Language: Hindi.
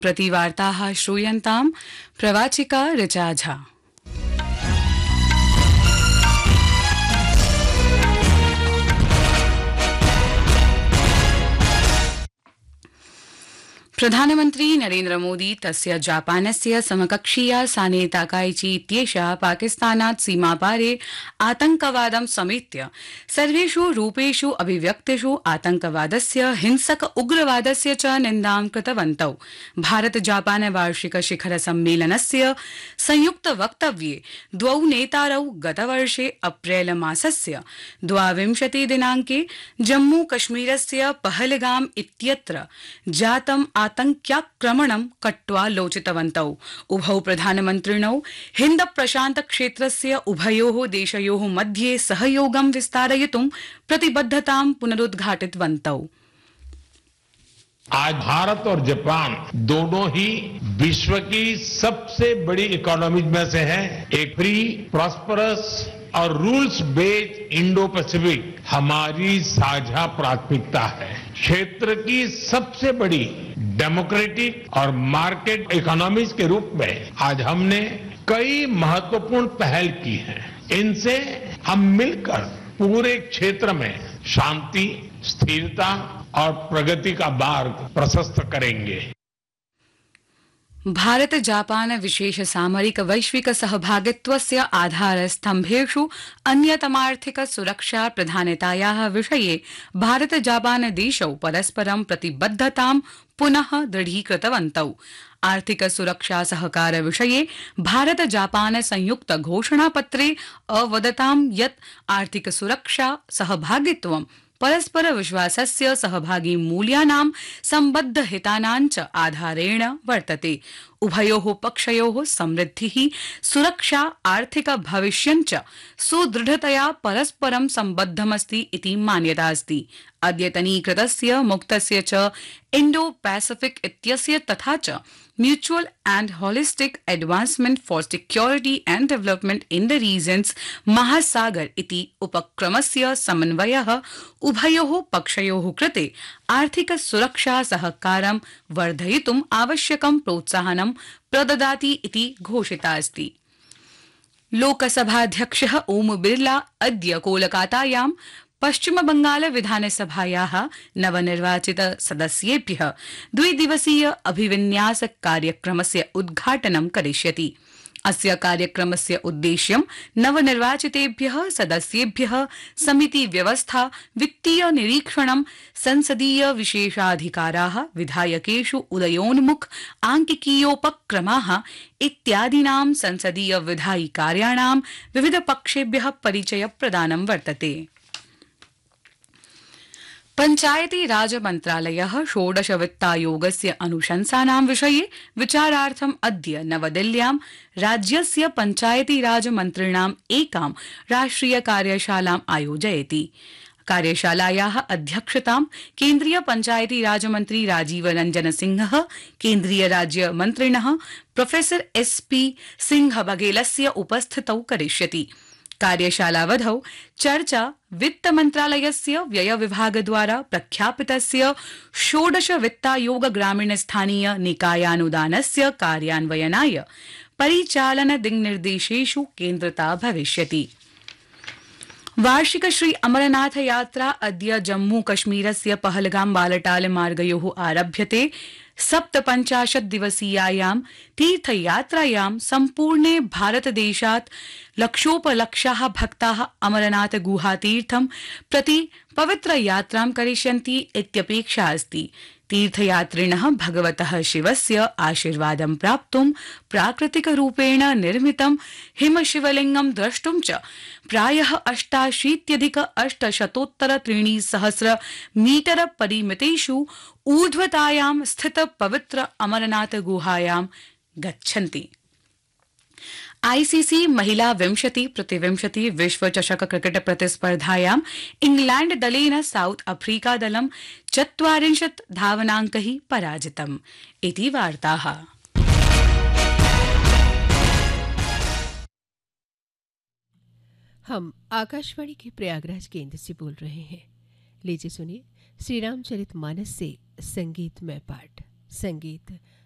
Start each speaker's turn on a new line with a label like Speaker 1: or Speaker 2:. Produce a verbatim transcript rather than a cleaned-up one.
Speaker 1: प्रतिवार्ताः श्रूयन्तां प्रवाचिका ऋचा झा। प्रधानमन्त्री नरेन्द्र मोदी तस्य जापानस्य समकक्षीया साने ताकाइची इत्येषा पाकिस्तानात् सीमापारे आतंकवादं समेत्य सर्वेषु रूपेषु अभिव्यक्तिषु आतंकवादस्य हिंसक उग्रवादस्य च निन्दां कृतवन्तौ। भारत जापान वार्षिक शिखर सम्मेलनस्य संयुक्त वक्तव्ये द्वौ नेतारौ गतवर्षे अप्रैल मासस्य द्वाविंशति दिनाङ्के जम्मू कश्मीरस्य पहलगाम इत्यत्र जातम् आतंक्याक्रमणं कट्वा लोचितवन्तौ। उभौ प्रधानमन्त्रिणौ हिन्द प्रशान्त क्षेत्रस्य उभयोः देशयोः मध्ये सहयोगं विस्तारयितुं प्रतिबद्धतां पुनरुद्घाटितवन्तौ।
Speaker 2: आज भारत और जापान दोनों ही विश्व की सबसे बड़ी इकोनॉमीज में से है। एक फ्री प्रॉस्परस और रूल्स बेस्ड इंडो पैसिफिक हमारी साझा प्राथमिकता है। क्षेत्र की सबसे बड़ी डेमोक्रेटिक और मार्केट इकोनॉमीज के रूप में आज हमने कई महत्वपूर्ण पहल की हैं। इनसे हम मिलकर पूरे क्षेत्र में शांति, स्थिरता और प्रगति का मार्ग प्रशस्त करेंगे।
Speaker 1: भारत जापान विशेष सामरिक वैश्विक सहभागित्वस्य आधारस्तम्भेषु अन्यतमार्थिक सुरक्षा प्रधानतायाः विषये भारत जापान देशौ परस्परं प्रतिबद्धतां पुनः दृढीकृतवन्तौ। आर्थिक सुरक्षा सहकार विषये भारत जापान संयुक्त घोषणापत्रे अवदतां यत् आर्थिक सुरक्षा सहभागित्वं परस्पर विश्वासस्य सहभागी मूल्यानां संबद्ध हितानां च आधारेण वर्तते। उभयोः पक्षयोः समृद्धिः, सुरक्षा, आर्थिक भविष्यं च सुदृढतया परस्परं सम्बद्धमस्ति इति मान्यता अस्ति। अद्यतनीकृतस्य मुक्तस्य च इण्डो पैसिफिक इत्यस्य तथा च mutual and holistic advancement for security and development in the reasons महासागर इति उपक्रमस्य समन्वयः उभयोः पक्षयोः कृते आर्थिक सुरक्षा सहकारं वर्धयितुम् आवश्यकं प्रोत्साहनं प्रददाति इति घोषिता अस्ति। लोकसभाध्यक्षः ओम बिरला अद्य कोलकातायां पश्चिम बंगाल विधानसभायाः नवनिर्वाचित सदस्येभ्यः द्विदिवसीय अभिविन्यास कार्यक्रमस्य उद्घाटनं करिष्यति। अस्य कार्यक्रमस्य उद्देश्यं नवनिर्वाचितेभ्यः सदस्येभ्यः समिति व्यवस्था, वित्तीय निरीक्षणं, संसदीय विशेषाधिकाराः, विधायकेषु उदयोन्मुख आंकिकीयोपक्रमाः इत्यादीनां संसदीय विधायि कार्याणां विविध पक्षेभ्यः परिचय प्रदानं वर्तते। पंचायती राज मन्त्रालयः षोडश वित्तायोगस्य अनुशंसानां विषये विचारार्थम् अद्य नवदिल्ल्यां राज्यस्य पंचायती राज मन्त्रिणाम् एकां राष्ट्रिय कार्यशालाम् आयोजयति। कार्यशालायाः अध्यक्षतां केन्द्रीय पंचायती राज मन्त्री राजीव रंजन सिंहः, केन्द्रीय राज्य मन्त्रिणः प्रोफेसर एस पी सिंह बघेलस्य उपस्थितौ करिष्यति। कार्यशालावधौ चर्चा वित्त मन्त्रालयस्य व्यय विभागद्वारा प्रख्यापितस्य षोडश वित्तायोग ग्रामीण स्थानीय निकायानुदानस्य कार्यान्वयनाय परिचालन दिङ्निर्देशेषु केन्द्रिता भविष्यति। वार्षिक श्री अमरनाथ यात्रा अद्य जम्मू कश्मीरस्य पहलगाम बालटाल मार्गयोः आरभ्यते। सप्तपञ्चाशत् दिवसीयायां तीर्थयात्रायां सम्पूर्णे भारतदेशात् लक्षोपलक्षाः भक्ताः अमरनाथ गुहातीर्थं प्रति पवित्र यात्रां करिष्यन्ति इत्यपेक्षा अस्ति। तीर्थयात्रिणः भगवतः शिवस्य आशीर्वादं प्राप्तुं प्राकृतिकरूपेण निर्मितं हिमशिवलिङ्गं द्रष्टुं च प्रायः अष्टाशीत्यधिक अष्टशतोत्तर त्रीणि सहस्र मीटर परिमितेषु ऊर्ध्वतायां स्थित पवित्र अमरनाथ गुहायां गच्छन्ति। आईसीसी महिला विंशति प्रतिविंशति विश्व चषक क्रिकेट प्रतिस्पर्धायां इंग्लैंड दलेन साउथ अफ्रीका दलं चत्वारिंशत् धावनाङ्कैः पराजितम्। इति वार्ताः।
Speaker 3: हम आकाशवाणी के प्रयागराज केंद्र से बोल रहे हैं। लीजिए सुनिए श्री रामचरितमानस से संगीतमय पाठ। संगीत